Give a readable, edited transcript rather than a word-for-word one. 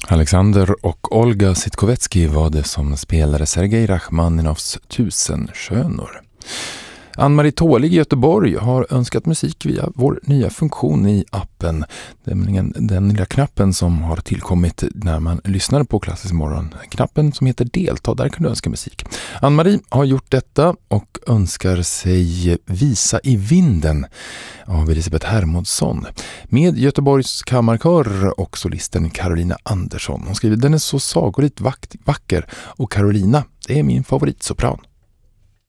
Alexander och Olga Sitkovetsky var det som spelade Sergej Rachmaninovs Tusenskönor. Ann-Marie Tålig i Göteborg har önskat musik via vår nya funktion i appen. Nämligen den lilla knappen som har tillkommit när man lyssnar på Klassisk morgon. Knappen som heter delta, där kan du önska musik. Ann-Marie har gjort detta och önskar sig Visa i vinden av Elisabeth Hermodsson med Göteborgs kammarkör och solisten Carolina Andersson. Hon skriver: den är så sagolikt vacker och Carolina är min favoritsopran.